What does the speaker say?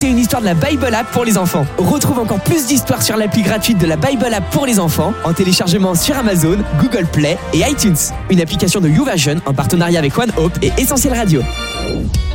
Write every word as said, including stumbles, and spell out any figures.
C'est une histoire de la Bible App pour les enfants. Retrouve encore plus d'histoires sur l'appli gratuite de la Bible App pour les enfants en téléchargement sur Amazon, Google Play et iTunes. Une application de YouVersion en partenariat avec One Hope et Essentiel Radio.